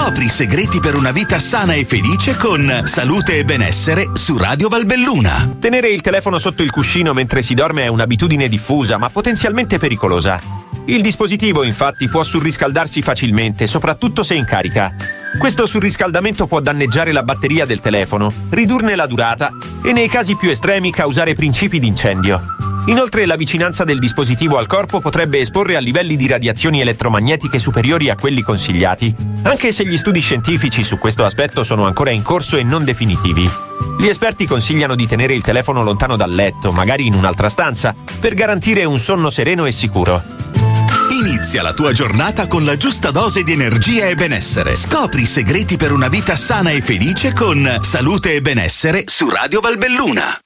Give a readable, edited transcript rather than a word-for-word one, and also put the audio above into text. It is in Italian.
Scopri i segreti per una vita sana e felice con Salute e Benessere su Radio Valbelluna. Tenere il telefono sotto il cuscino mentre si dorme è un'abitudine diffusa ma potenzialmente pericolosa. Il dispositivo infatti può surriscaldarsi facilmente, soprattutto se in carica. Questo surriscaldamento può danneggiare la batteria del telefono, ridurne la durata e nei casi più estremi causare principi di incendio. Inoltre la vicinanza del dispositivo al corpo potrebbe esporre a livelli di radiazioni elettromagnetiche superiori a quelli consigliati, anche se gli studi scientifici su questo aspetto sono ancora in corso e non definitivi. Gli esperti consigliano di tenere il telefono lontano dal letto, magari in un'altra stanza, per garantire un sonno sereno e sicuro. Inizia la tua giornata con la giusta dose di energia e benessere. Scopri i segreti per una vita sana e felice con Salute e Benessere su Radio Valbelluna.